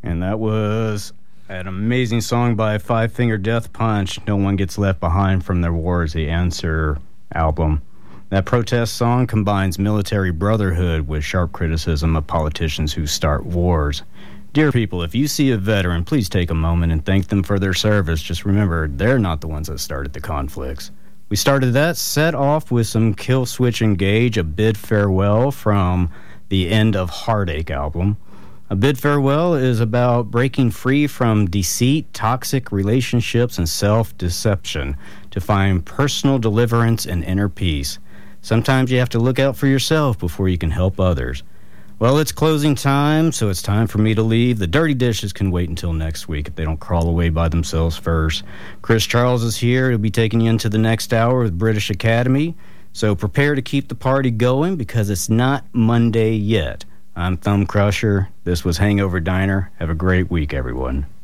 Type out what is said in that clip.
And that was an amazing song by Five Finger Death Punch, No One Gets Left Behind from their Wars, the Answer album. That protest song combines military brotherhood with sharp criticism of politicians who start wars. Dear people, if you see a veteran, please take a moment and thank them for their service. Just remember, they're not the ones that started the conflicts. We started that set off with some Kill Switch Engage, A Bid Farewell from the End of Heartache album. A Bid Farewell is about breaking free from deceit, toxic relationships, and self-deception to find personal deliverance and inner peace. Sometimes you have to look out for yourself before you can help others. Well, it's closing time, so it's time for me to leave. The dirty dishes can wait until next week if they don't crawl away by themselves first. Chris Charles is here. He'll be taking you into the next hour with British Academy. So prepare to keep the party going because it's not Monday yet. I'm Thumb Crusher. This was Hangover Diner. Have a great week, everyone.